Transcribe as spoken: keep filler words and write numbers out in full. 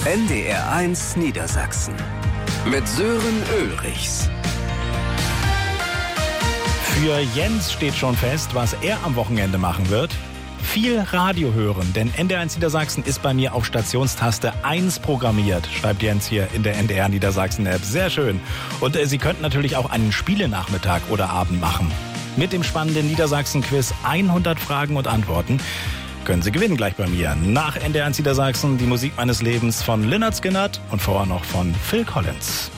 N D R eins Niedersachsen mit Sören Ulrichs. Für Jens steht schon fest, was er am Wochenende machen wird. Viel Radio hören, denn N D R eins Niedersachsen ist bei mir auf Stationstaste eins programmiert, schreibt Jens hier in der N D R Niedersachsen App. Sehr schön. Und äh, Sie könnten natürlich auch einen Spielenachmittag oder Abend machen. Mit dem spannenden Niedersachsen-Quiz hundert Fragen und Antworten können Sie gewinnen gleich bei mir. Nach N D R eins Niedersachsen die Musik meines Lebens von Lynyrd Skynyrd und vorher noch von Phil Collins.